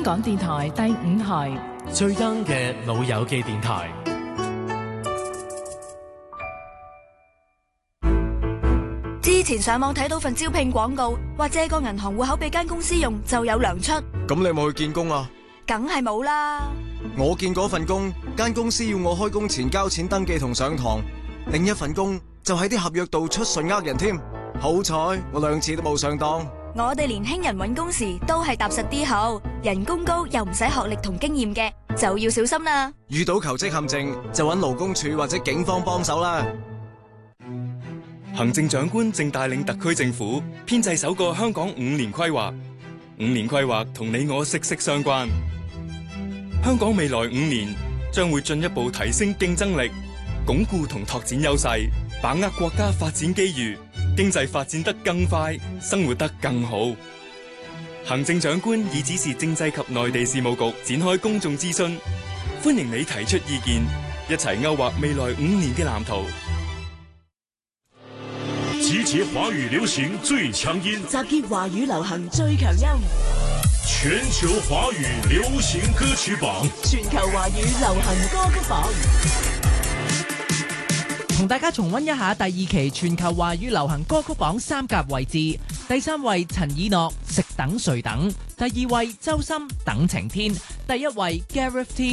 香港電台第5台最 young 嘅老友記電台。 之前上網睇到份招聘廣告，話借個銀行戶口俾間公司用就有糧出。 咁你有冇去見工啊？ 梗係冇啦。 我見嗰份工，間公司要我開工前交錢登記同上堂，另一份工就喺啲合約度出信呃人添。好彩我2次都冇上當。 我哋年輕人揾工時都係踏實啲好，人工高又唔使學歷同經驗嘅，就要小心啦。 遇到求職陷阱就揾勞工處或者警方幫手啦。 行政長官正帶領特區政府編製首個香港5年規劃，5年規劃同你我息息相關。香港未來5年將會進一步提升競爭力，鞏固同拓展優勢，把握國家發展機遇，經濟發展得更快，生活得更好。行政長官已指示政制及內地事務局展開公眾諮詢，歡迎你提出意見，一齊勾畫未來5年嘅藍圖。 集結華語流行最強音， 集結華語流行最強音， 全球華語流行歌曲榜， 全球華語流行歌曲榜。 同大家重溫一下第2期全球華語流行歌曲榜3甲位置。第3位陳以諾《食等誰等》，第2位周深《等晴天》，第1位 Gareth T